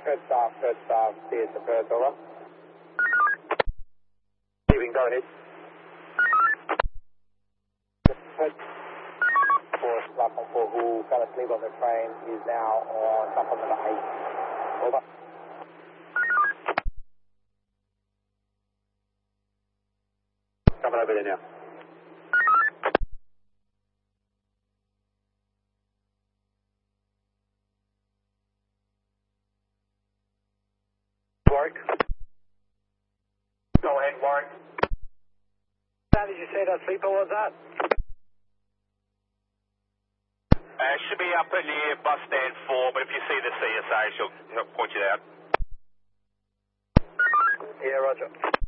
Good staff, theatre Perth, over. Leaving, go ahead. For platform 4 who fell asleep on the train is now on platform number 8. Over. Coming over there now. Warwick. Go ahead, Warwick. How did you say that sleeper was that? Should be up near bus stand 4, but if you see the CSA, she'll point you out. Yeah, roger.